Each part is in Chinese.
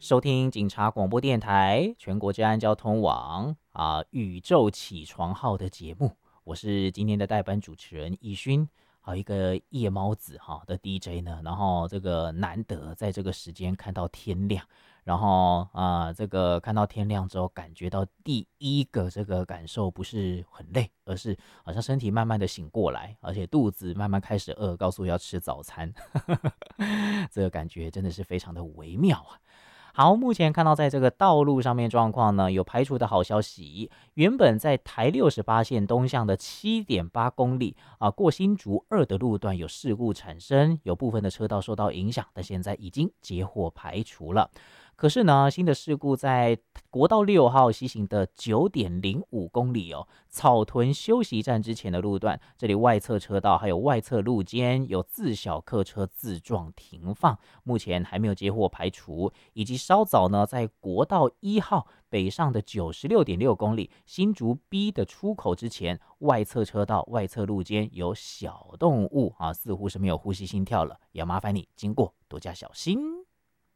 收听警察广播电台全国治安交通网宇宙起床号的节目，我是今天的代班主持人易勋，好一个夜猫子的 DJ 呢，然后这个难得在这个时间看到天亮，然后这个看到天亮之后，感觉到第一个这个感受不是很累，而是好像身体慢慢的醒过来，而且肚子慢慢开始饿，告诉我要吃早餐，这个感觉真的是非常的微妙啊。好，目前看到在这个道路上面状况呢，有排除的好消息。原本在台68线东向的7.8公里过新竹2的路段有事故产生，有部分的车道受到影响，但现在已经截获排除了。可是呢，新的事故在国道6号西行的9.05公里草屯休息站之前的路段，这里外侧车道还有外侧路肩有自小客车自撞停放，目前还没有接获排除，以及稍早呢，在国道1号北上的96.6公里新竹 B 的出口之前，外侧车道外侧路肩有小动物似乎是没有呼吸心跳了，也麻烦你经过多加小心。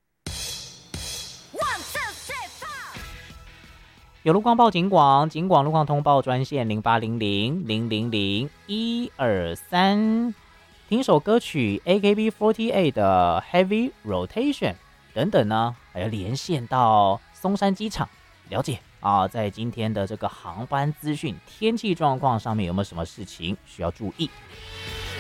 有路况报警广，警广路况通报专线0800-000-123，听首歌曲 AKB48 的 Heavy Rotation 等等呢，还要连线到松山机场了解在今天的这个航班资讯、天气状况上面有没有什么事情需要注意。